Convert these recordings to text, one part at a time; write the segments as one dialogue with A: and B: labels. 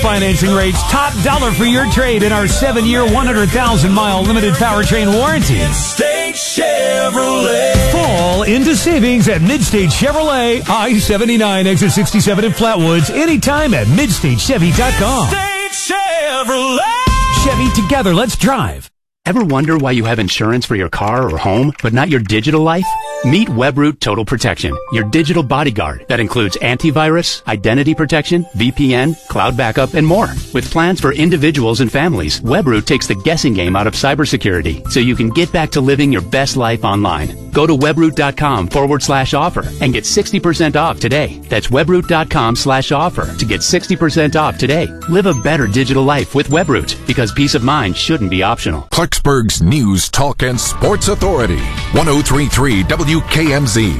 A: Financing rates top dollar for your trade in our 7-year, 100,000-mile limited powertrain warranty.
B: Midstate Chevrolet.
A: Fall into savings at Midstate Chevrolet, I-79, exit 67 in Flatwoods. Anytime at MidstateChevy.com.
B: Midstate Chevrolet.
A: Chevy, together, let's drive.
C: Ever wonder why you have insurance for your car or home, but not your digital life? Meet WebRoot Total Protection, your digital bodyguard that includes antivirus, identity protection, VPN, cloud backup, and more. With plans for individuals and families, WebRoot takes the guessing game out of cybersecurity so you can get back to living your best life online. Go to webroot.com/offer and get 60% off today. That's webroot.com/offer to get 60% off today. Live a better digital life with WebRoot because peace of mind shouldn't be optional.
D: Clarksburg's News, Talk, and Sports Authority, 103.3 WKMZ.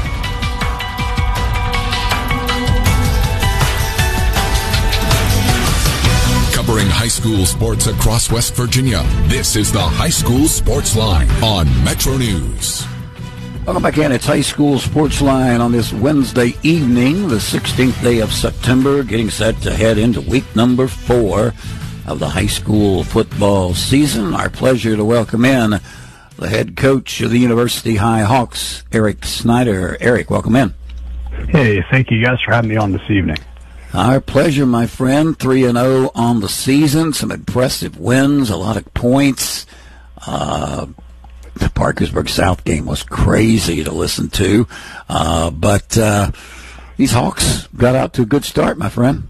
D: Covering high school sports across West Virginia, this is the High School Sports Line on Metro News.
E: Welcome back in. It's High School Sports Line on this Wednesday evening, the 16th day of September, getting set to head into week number 4 of the high school football season. Our pleasure to welcome in the head coach of the University High Hawks, Eric Snyder. Eric, welcome in.
F: Hey, thank you guys for having me on this evening.
E: Our pleasure, my friend. 3-0 on the season. Some impressive wins, a lot of points. The Parkersburg South game was crazy to listen to. But these Hawks got out to a good start, my friend.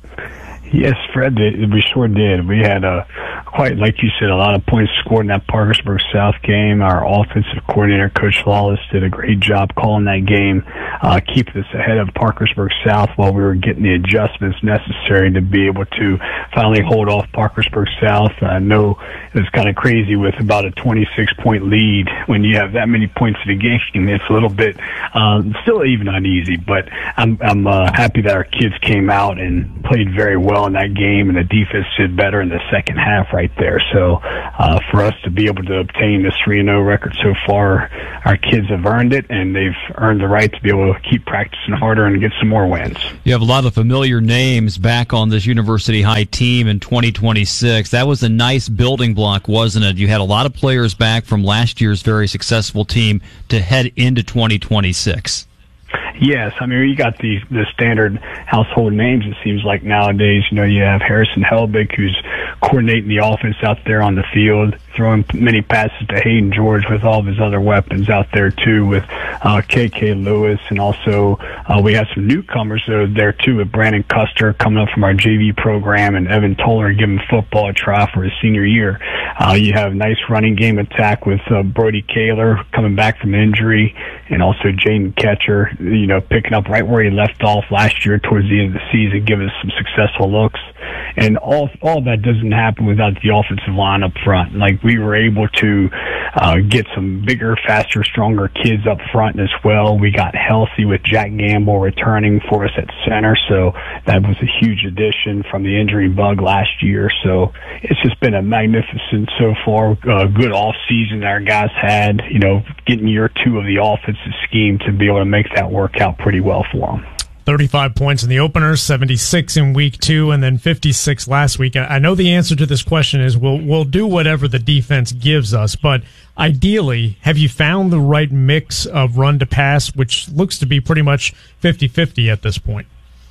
F: Yes, Fred, we sure did. We had, quite like you said, a lot of points scored in that Parkersburg South game. Our offensive coordinator, Coach Lawless, did a great job calling that game, keeping us ahead of Parkersburg South while we were getting the adjustments necessary to be able to finally hold off Parkersburg South. I know it was kind of crazy with about a 26-point lead. When you have that many points in the game, it's a little bit still even uneasy, but I'm happy that our kids came out and played very well in that game, and the defense did better in the second half right there. So for us to be able to obtain this 3-0 record so far, our kids have earned it, and they've earned the right to be able to keep practicing harder and get some more wins.
G: You have a lot of familiar names back on this University High team in 2026. That was a nice building block, wasn't it? You had a lot of players back from last year's very successful team to head into 2026.
F: Yes, I mean, you got the standard household names, it seems like nowadays. You know, you have Harrison Helbig, who's coordinating the offense out there on the field, throwing many passes to Hayden George with all of his other weapons out there, too, with K.K. Lewis. And also, we have some newcomers there, too, with Brandon Custer coming up from our JV program and Evan Toller giving football a try for his senior year. You have nice running game attack with Brody Kaler coming back from injury, and also Jaden Ketcher, you know, picking up right where he left off last year towards the end of the season, giving us some successful looks. And all that doesn't happen without the offensive line up front. Like, we were able to get some bigger, faster, stronger kids up front as well. We got healthy with Jack Gamble returning for us at center, so that was a huge addition from the injury bug last year. So it's just been a magnificent so far, good off season our guys had, you know, getting year 2 of the offensive scheme to be able to make that work out pretty well for them.
H: 35 points in the opener, 76 in week 2, and then 56 last week. I know the answer to this question is we'll do whatever the defense gives us, but ideally, have you found the right mix of run to pass, which looks to be pretty much 50-50 at this point?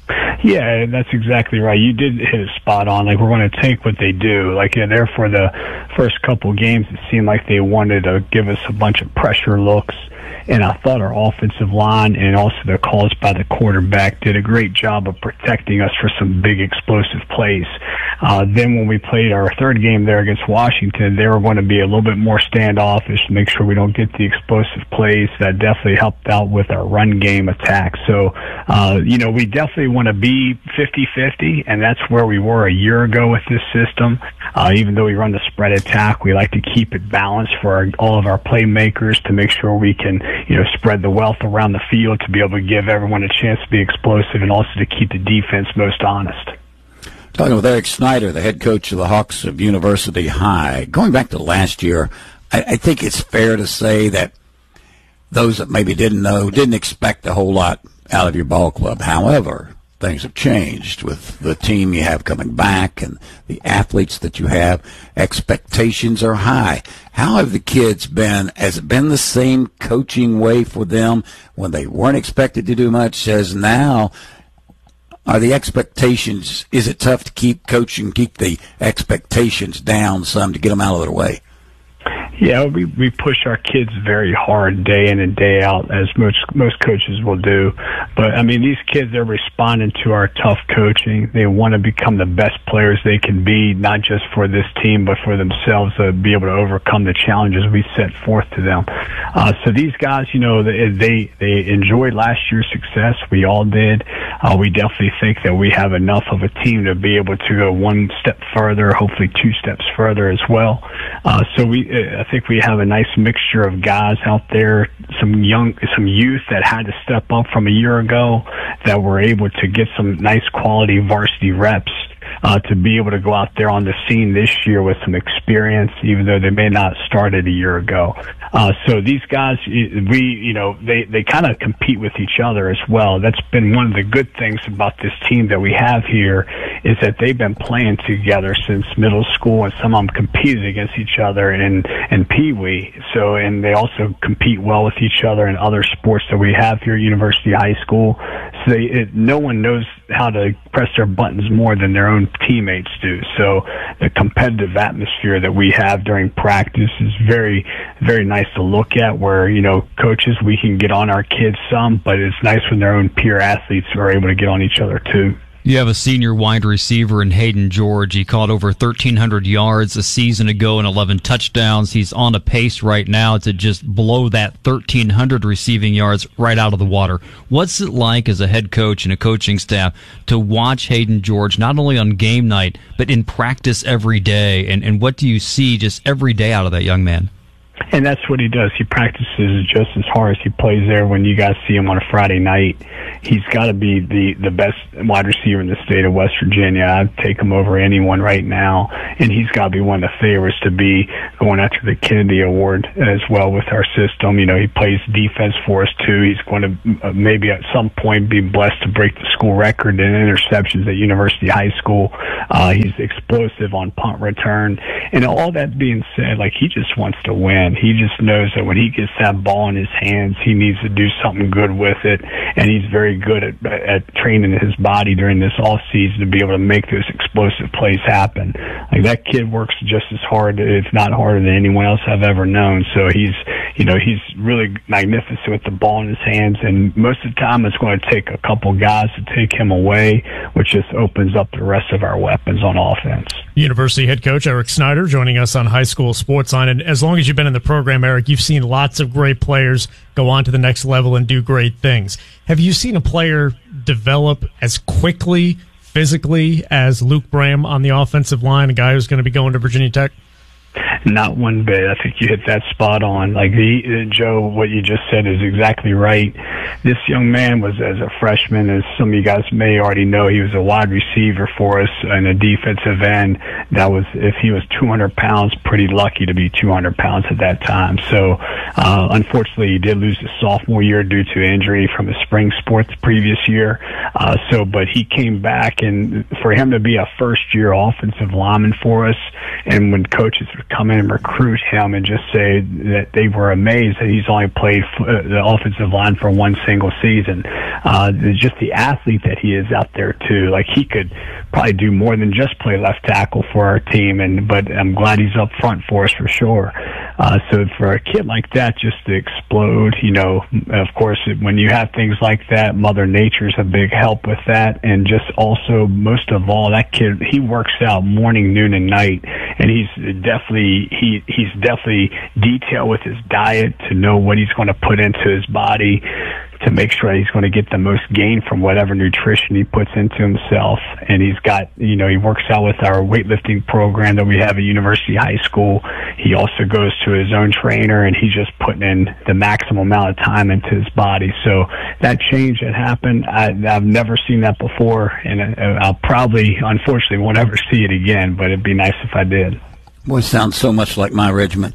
F: Yeah, that's exactly right. You did hit it spot on. Like, we're going to take what they do. Like, there for the first couple games, it seemed like they wanted to give us a bunch of pressure looks. And I thought our offensive line and also the calls by the quarterback did a great job of protecting us for some big explosive plays. Then when we played our third game there against Washington, they were going to be a little bit more standoffish to make sure we don't get the explosive plays. That definitely helped out with our run game attack. So, you know, we definitely want to be 50-50, and that's where we were a year ago with this system. Even though we run the spread attack, we like to keep it balanced for all of our playmakers to make sure we can, you know, spread the wealth around the field to be able to give everyone a chance to be explosive and also to keep the defense most honest.
E: Talking with Eric Snyder, the head coach of the Hawks of University High. Going back to last year, I think it's fair to say that those that maybe didn't know didn't expect a whole lot out of your ball club. However, things have changed with the team you have coming back and the athletes that you have. Expectations are high. How have the kids been? Has it been the same coaching way for them when they weren't expected to do much as now? Are the expectations, is it tough to keep coaching, keep the expectations down some to get them out of their way?
F: Yeah, we push our kids very hard day in and day out, as most coaches will do. But, I mean, these kids are responding to our tough coaching. They want to become the best players they can be, not just for this team, but for themselves, to be able to overcome the challenges we set forth to them. So these guys, you know, they enjoyed last year's success. We all did. We definitely think that we have enough of a team to be able to go one step further, hopefully 2 steps further as well. So I think we have a nice mixture of guys out there, some youth that had to step up from a year ago that were able to get some nice quality varsity reps to be able to go out there on the scene this year with some experience, even though they may not have started a year ago. So these guys, they kind of compete with each other as well. That's been one of the good things about this team that we have here, is that they've been playing together since middle school, and some of them competed against each other in Pee Wee. So, and they also compete well with each other in other sports that we have here at University High School. So no one knows how to press their buttons more than their own teammates do. So the competitive atmosphere that we have during practice is very, very nice to look at, where, you know, coaches, we can get on our kids some, but it's nice when their own peer athletes are able to get on each other too.
G: You have a senior wide receiver in Hayden George. He caught over 1,300 yards a season ago and 11 touchdowns. He's on a pace right now to just blow that 1,300 receiving yards right out of the water. What's it like as a head coach and a coaching staff to watch Hayden George not only on game night, but in practice every day? And what do you see just every day out of that young man?
F: And that's what he does. He practices just as hard as he plays there. When you guys see him on a Friday night, he's got to be the best wide receiver in the state of West Virginia. I'd take him over anyone right now, and he's got to be one of the favorites to be going after the Kennedy Award as well with our system. You know, he plays defense for us too. He's going to maybe at some point be blessed to break the school record in interceptions at University High School. He's explosive on punt return. And all that being said, like, he just wants to win. He just knows that when he gets that ball in his hands, he needs to do something good with it, and he's very good at training his body during this off season to be able to make those explosive plays happen. Like, that kid works just as hard, if not harder, than anyone else I've ever known. So he's really magnificent with the ball in his hands, and most of the time it's going to take a couple guys to take him away, which just opens up the rest of our weapons on offense.
H: University head coach Eric Snyder joining us on High School Sports Line. And as long as you've been in the program, Eric, you've seen lots of great players go on to the next level and do great things. Have you seen a player develop as quickly, physically, as Luke Braham on the offensive line, a guy who's going to be going to Virginia Tech?
F: Not one bit. I think you hit that spot on. Like, Joe, what you just said is exactly right. This young man was, as a freshman, as some of you guys may already know, he was a wide receiver for us and a defensive end. That was, if he was 200 pounds, pretty lucky to be 200 pounds at that time. So, unfortunately, he did lose his sophomore year due to injury from his spring sport the previous year. But he came back, and for him to be a first-year offensive lineman for us, and when coaches would come in and recruit him and just say that they were amazed that he's only played the offensive line for one single season. Just the athlete that he is out there too. Like, he could probably do more than just play left tackle for our team, but I'm glad he's up front for us for sure. So for a kid like that just to explode, you know, of course, when you have things like that, Mother Nature's a big help with that. And just also, most of all, that kid, he works out morning, noon, and night, and he's definitely detailed with his diet to know what he's going to put into his body to make sure he's going to get the most gain from whatever nutrition he puts into himself. And he's got, you know, he works out with our weightlifting program that we have at University High School. He also goes to his own trainer, and he's just putting in the maximum amount of time into his body. So that change that happened, I've never seen that before, and I'll probably, unfortunately, won't ever see it again, but it'd be nice if I did.
E: Boy, sounds so much like my regiment.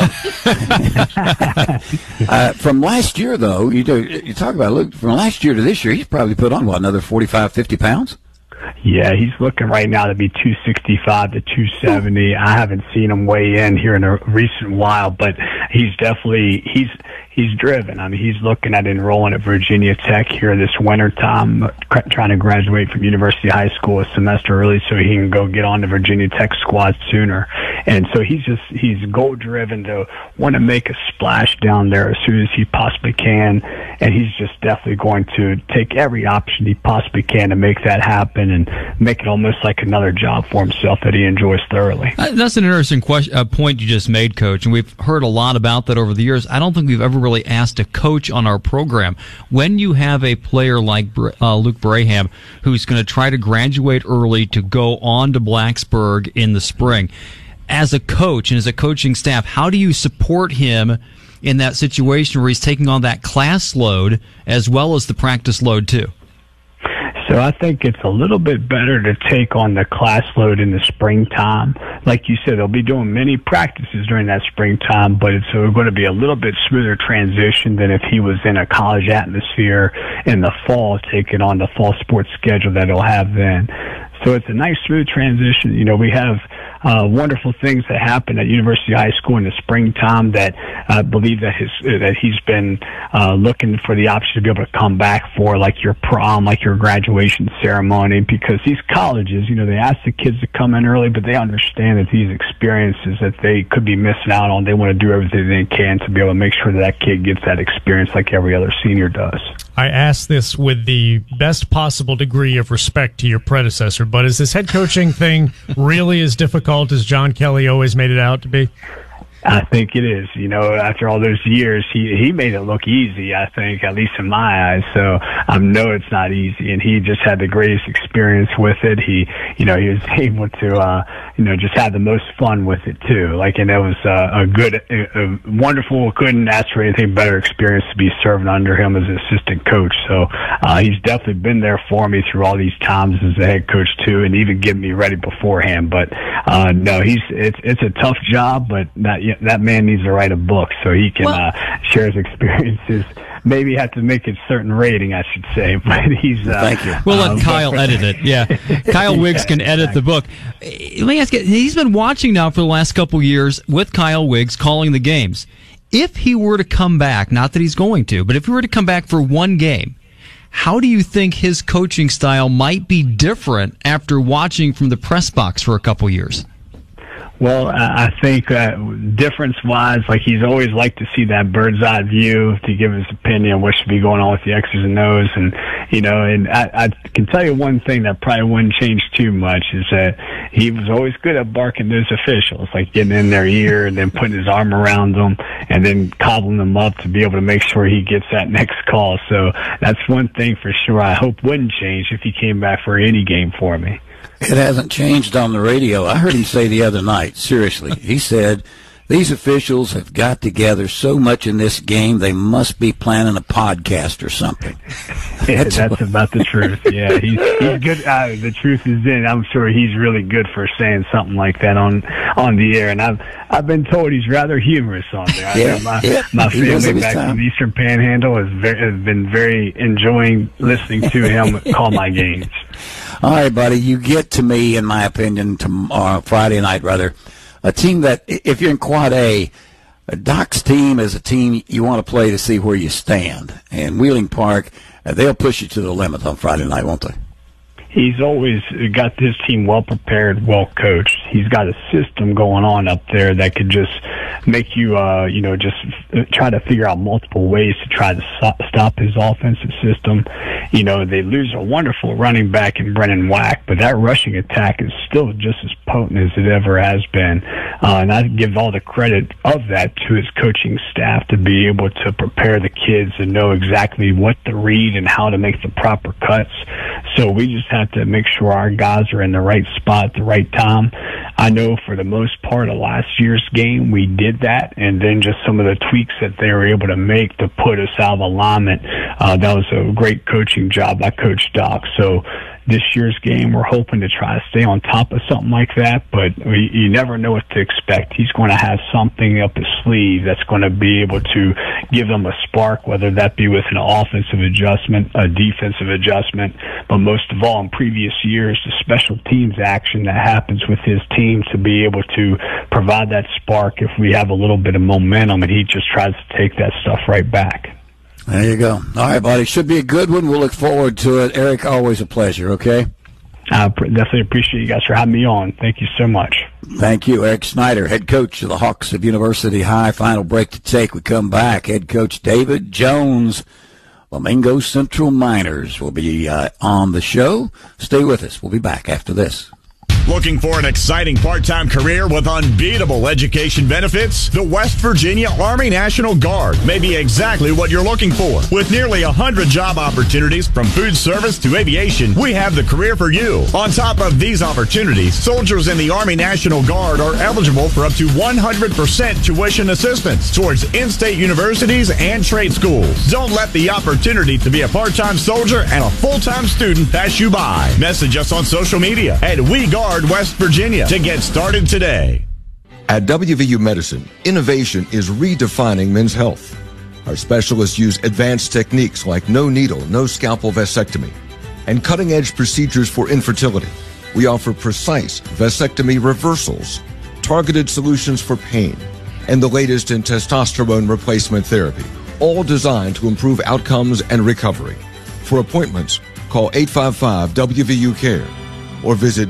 E: From last year, though, you talk about, look, from last year to this year, he's probably put on, another 45, 50 pounds?
F: Yeah, he's looking right now to be 265 to 270. I haven't seen him weigh in here in a recent while, but he's definitely he's driven. I mean, he's looking at enrolling at Virginia Tech here this winter time, trying to graduate from University High School a semester early so he can go get on the Virginia Tech squad sooner. And so he's goal driven to want to make a splash down there as soon as he possibly can. And he's just definitely going to take every option he possibly can to make that happen and make it almost like another job for himself that he enjoys thoroughly.
G: That's an interesting point you just made, Coach, and we've heard a lot about that over the years. I don't think we've ever really asked a coach on our program, when you have a player like Luke Braham who's going to try to graduate early to go on to Blacksburg in the spring, as a coach and as a coaching staff, how do you support him in that situation where he's taking on that class load as well as the practice load too?
F: So I think it's a little bit better to take on the class load in the springtime. Like you said, they'll be doing many practices during that springtime, but it's going to be a little bit smoother transition than if he was in a college atmosphere in the fall, taking on the fall sports schedule that he'll have then. So it's a nice, smooth transition. You know, we have wonderful things that happen at University High School in the springtime that I believe that he's been looking for the option to be able to come back for, like your prom, like your graduation ceremony, because these colleges, you know, they ask the kids to come in early, but they understand that these experiences that they could be missing out on, they want to do everything they can to be able to make sure that kid gets that experience like every other senior does.
H: I ask this with the best possible degree of respect to your predecessor, but is this head coaching thing really as difficult as John Kelly always made it out to be?
F: I think it is. You know, after all those years, he made it look easy, I think, at least in my eyes. So I know it's not easy, and he just had the greatest experience with it. He was able to, just have the most fun with it too. Like, and it was a wonderful, couldn't ask for anything better experience to be serving under him as an assistant coach. So he's definitely been there for me through all these times as a head coach too, and even getting me ready beforehand. But no, it's a tough job, but that man needs to write a book so he can share his experiences. Maybe have to make it a certain rating, I should say. But he's
E: thank you.
G: We'll let Kyle edit it. Yeah, Kyle Wiggs can edit the book. Let me ask you. He's been watching now for the last couple years with Kyle Wiggs calling the games. If he were to come back, not that he's going to, but if he were to come back for one game, how do you think his coaching style might be different after watching from the press box for a couple years?
F: Well, I think difference-wise, like he's always liked to see that bird's-eye view to give his opinion on what should be going on with the X's and O's. And, and I can tell you one thing that probably wouldn't change too much is that he was always good at barking those officials, like getting in their ear and then putting his arm around them and then cobbling them up to be able to make sure he gets that next call. So that's one thing for sure I hope wouldn't change if he came back for any game for me.
E: It hasn't changed on the radio. I heard him say the other night, seriously, he said, these officials have got together so much in this game, they must be planning a podcast or something.
F: Yeah, that's about the truth. Yeah, he's good. The truth is in. I'm sure he's really good for saying something like that on the air. And I've been told he's rather humorous on there. My family back in the Eastern Panhandle has been very enjoying listening to him call my games.
E: All right, buddy, you get to me, in my opinion, tomorrow, Friday night, rather, a team that, if you're in Quad A, Doc's team is a team you want to play to see where you stand. And Wheeling Park, they'll push you to the limit on Friday night, won't they?
F: He's always got this team well prepared, well coached. He's got a system going on up there that could just make you, just try to figure out multiple ways to try to stop his offensive system. They lose a wonderful running back in Brennan Wack, but that rushing attack is still just as potent as it ever has been. And I give all the credit of that to his coaching staff to be able to prepare the kids and know exactly what to read and how to make the proper cuts. So we just have to make sure our guys are in the right spot at the right time. I know for the most part of last year's game, we did that, and then just some of the tweaks that they were able to make to put us out of alignment. That was a great coaching job by Coach Doc. So, this year's game. We're hoping to try to stay on top of something like that, but you never know what to expect. He's going to have something up his sleeve that's going to be able to give them a spark, whether that be with an offensive adjustment, a defensive adjustment, but most of all, in previous years, the special teams action that happens with his team to be able to provide that spark if we have a little bit of momentum, and he just tries to take that stuff right back.
E: There you go. All right, buddy. Should be a good one. We'll look forward to it. Eric, always a pleasure, okay?
F: I definitely appreciate you guys for having me on. Thank you so much.
E: Thank you. Eric Snyder, head coach of the Hawks of University High. Final break to take. We come back. Head coach David Jones, Flamingo Central Miners, will be on the show. Stay with us. We'll be back after this.
I: Looking for an exciting part-time career with unbeatable education benefits? The West Virginia Army National Guard may be exactly what you're looking for. With nearly 100 job opportunities from food service to aviation, we have the career for you. On top of these opportunities, soldiers in the Army National Guard are eligible for up to 100% tuition assistance towards in-state universities and trade schools. Don't let the opportunity to be a part-time soldier and a full-time student pass you by. Message us on social media at WeGuard West Virginia to get started today.
J: At WVU Medicine, innovation is redefining men's health. Our specialists use advanced techniques like no needle, no scalpel vasectomy, and cutting-edge procedures for infertility. We offer precise vasectomy reversals, targeted solutions for pain, and the latest in testosterone replacement therapy, all designed to improve outcomes and recovery. For appointments, call 855-WVU-CARE or visit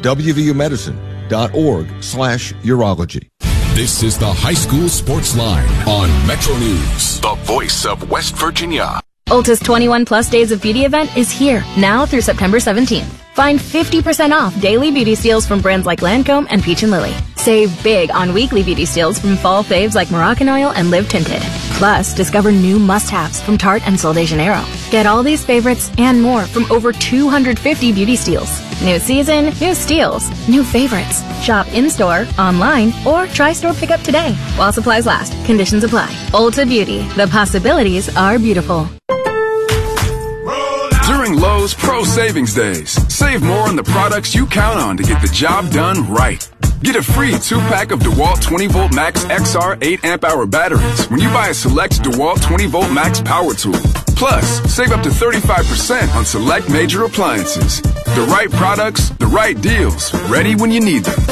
J: wvumedicine.org/urology.
D: This is the High School Sports Line on Metro News, the voice of West Virginia.
K: Ulta's 21 Plus Days of Beauty event is here, now through September 17th. Find 50% off daily beauty steals from brands like Lancome and Peach & Lily. Save big on weekly beauty steals from fall faves like Moroccan Oil and Live Tinted. Plus, discover new must-haves from Tarte and Sol de Janeiro. Get all these favorites and more from over 250 beauty steals. New season, new steals, new favorites. Shop in-store, online, or try store pickup today. While supplies last, conditions apply. Ulta Beauty, the possibilities are beautiful.
L: During Lowe's Pro Savings Days, save more on the products you count on to get the job done right. Get a free 2-pack of DeWalt 20-volt Max XR 8-amp-hour batteries when you buy a select DeWalt 20-volt Max power tool. Plus, save up to 35% on select major appliances. The right products, the right deals, ready when you need them.